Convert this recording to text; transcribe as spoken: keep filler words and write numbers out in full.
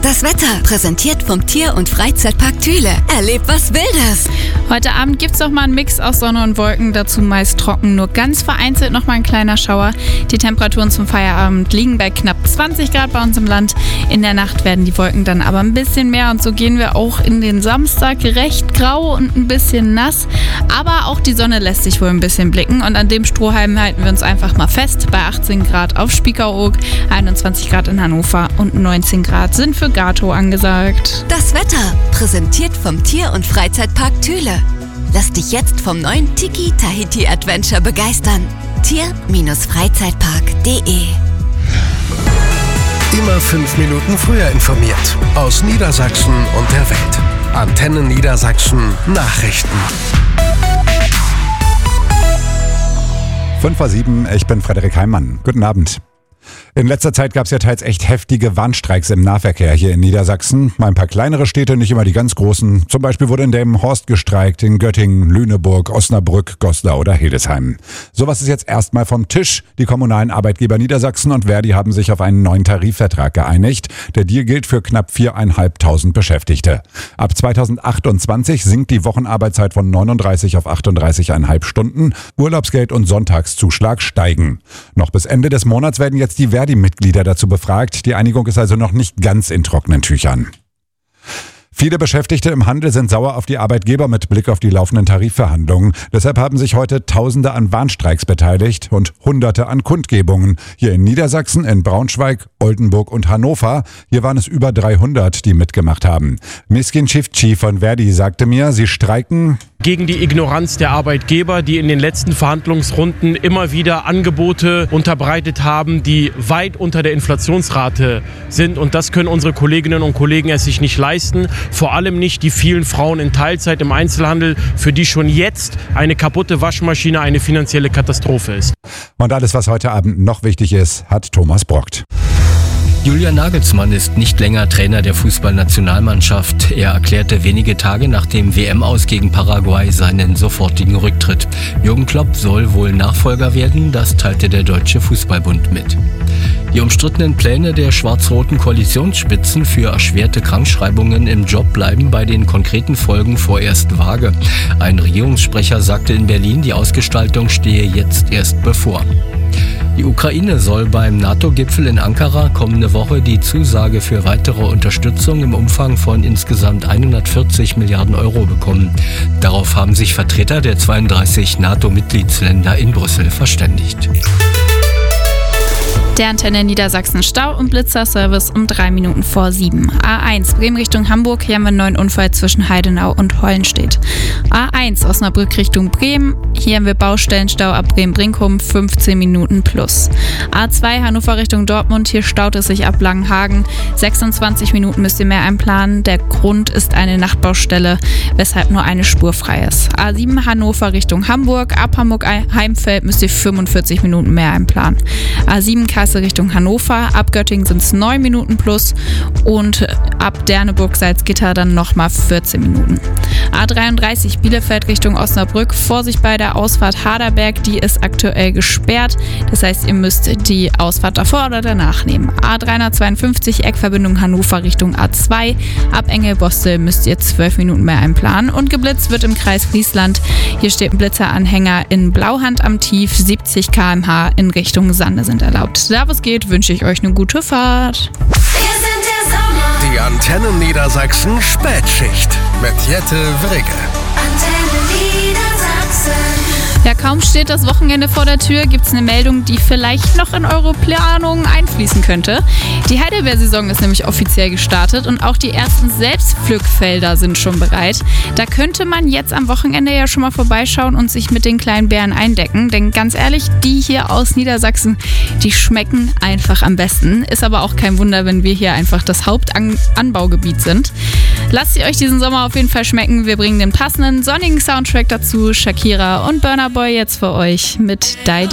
Das Wetter, präsentiert vom Tier- und Freizeitpark Thüle. Erlebt was Wildes. Heute Abend gibt's noch mal einen Mix aus Sonne und Wolken, dazu meist trocken, nur ganz vereinzelt noch mal ein kleiner Schauer. Die Temperaturen zum Feierabend liegen bei knapp zwanzig Grad bei uns im Land. In der Nacht werden die Wolken dann aber ein bisschen mehr und so gehen wir auch in den Samstag recht grau und ein bisschen nass. Aber auch die Sonne lässt sich wohl ein bisschen blicken und an dem Strohhalm halten wir uns einfach mal fest. Bei achtzehn Grad auf Spiekeroog, einundzwanzig Grad in Hannover und neunzehn Grad sind für Gatow angesagt. Das Wetter, präsentiert vom Tier- und Freizeitpark Thüle. Lass dich jetzt vom neuen Tiki Tahiti Adventure begeistern. Tier-Freizeitpark punkt de Immer fünf Minuten früher informiert. Aus Niedersachsen und der Welt. Antenne Niedersachsen Nachrichten. fünf vor sieben, ich bin Frederik Heimann. Guten Abend. In letzter Zeit gab es ja teils echt heftige Warnstreiks im Nahverkehr hier in Niedersachsen. Mal ein paar kleinere Städte, nicht immer die ganz großen. Zum Beispiel wurde in Delmenhorst gestreikt, in Göttingen, Lüneburg, Osnabrück, Goslar oder Hildesheim. Sowas ist jetzt erstmal vom Tisch. Die kommunalen Arbeitgeber Niedersachsen und Verdi haben sich auf einen neuen Tarifvertrag geeinigt. Der Deal gilt für knapp viertausendfünfhundert Beschäftigte. Ab zweitausendachtundzwanzig sinkt die Wochenarbeitszeit von neununddreißig auf achtunddreißig Komma fünf Stunden. Urlaubsgeld und Sonntagszuschlag steigen. Noch bis Ende des Monats werden jetzt die Verdi-Mitglieder dazu befragt. Die Einigung ist also noch nicht ganz in trockenen Tüchern. Viele Beschäftigte im Handel sind sauer auf die Arbeitgeber mit Blick auf die laufenden Tarifverhandlungen. Deshalb haben sich heute Tausende an Warnstreiks beteiligt und Hunderte an Kundgebungen. Hier in Niedersachsen, in Braunschweig, Oldenburg und Hannover. Hier waren es über dreihundert, die mitgemacht haben. Miskin Çiftçi von Verdi sagte mir, sie streiken gegen die Ignoranz der Arbeitgeber, die in den letzten Verhandlungsrunden immer wieder Angebote unterbreitet haben, die weit unter der Inflationsrate sind. Und das können unsere Kolleginnen und Kollegen es sich nicht leisten. Vor allem nicht die vielen Frauen in Teilzeit im Einzelhandel, für die schon jetzt eine kaputte Waschmaschine eine finanzielle Katastrophe ist. Und alles, was heute Abend noch wichtig ist, hat Thomas Brockt. Julian Nagelsmann ist nicht länger Trainer der Fußballnationalmannschaft. Er erklärte wenige Tage nach dem W M-Aus gegen Paraguay seinen sofortigen Rücktritt. Jürgen Klopp soll wohl Nachfolger werden, das teilte der Deutsche Fußballbund mit. Die umstrittenen Pläne der schwarz-roten Koalitionsspitzen für erschwerte Krankschreibungen im Job bleiben bei den konkreten Folgen vorerst vage. Ein Regierungssprecher sagte in Berlin, die Ausgestaltung stehe jetzt erst bevor. Die Ukraine soll beim NATO-Gipfel in Ankara kommende Woche die Zusage für weitere Unterstützung im Umfang von insgesamt hundertvierzig Milliarden Euro bekommen. Darauf haben sich Vertreter der zweiunddreißig NATO-Mitgliedsländer in Brüssel verständigt. Der Antenne Niedersachsen Stau- und Blitzerservice um drei Minuten vor sieben. A eins Bremen Richtung Hamburg, hier haben wir einen neuen Unfall zwischen Heidenau und Hollenstedt. A eins Osnabrück Richtung Bremen, hier haben wir Baustellenstau ab Bremen-Brinkum, fünfzehn Minuten plus. A zwei Hannover Richtung Dortmund, hier staut es sich ab Langenhagen, sechsundzwanzig Minuten müsst ihr mehr einplanen. Der Grund ist eine Nachtbaustelle, weshalb nur eine Spur frei ist. A sieben Hannover Richtung Hamburg, ab Hamburg-Heimfeld müsst ihr fünfundvierzig Minuten mehr einplanen. A sieben Kassel Richtung Hannover, ab Göttingen sind es neun Minuten plus und ab Derneburg-Salzgitter dann nochmal vierzehn Minuten. A dreiunddreißig Bielefeld Richtung Osnabrück, Vorsicht bei der Ausfahrt Haderberg, die ist aktuell gesperrt, das heißt ihr müsst die Ausfahrt davor oder danach nehmen. A dreihundertzweiundfünfzig Eckverbindung Hannover Richtung A zwei, ab Engelbostel müsst ihr zwölf Minuten mehr einplanen und geblitzt wird im Kreis Friesland, hier steht ein Blitzeranhänger in Blauhand am Tief, siebzig Kilometer pro Stunde in Richtung Sande sind erlaubt. Da was geht, wünsche ich euch eine gute Fahrt. Wir sind der Sommer. Die Antenne Niedersachsen Spätschicht mit Jette Wrigge. Antenne Niedersachsen. Ja, kaum steht das Wochenende vor der Tür, gibt es eine Meldung, die vielleicht noch in eure Planung einfließen könnte. Die Heidelbeersaison ist nämlich offiziell gestartet und auch die ersten Selbstpflückfelder sind schon bereit. Da könnte man jetzt am Wochenende ja schon mal vorbeischauen und sich mit den kleinen Beeren eindecken. Denn ganz ehrlich, die hier aus Niedersachsen, die schmecken einfach am besten. Ist aber auch kein Wunder, wenn wir hier einfach das Hauptanbaugebiet sind. Lasst ihr euch diesen Sommer auf jeden Fall schmecken. Wir bringen den passenden sonnigen Soundtrack dazu. Shakira und Burna Boy jetzt für euch mit Die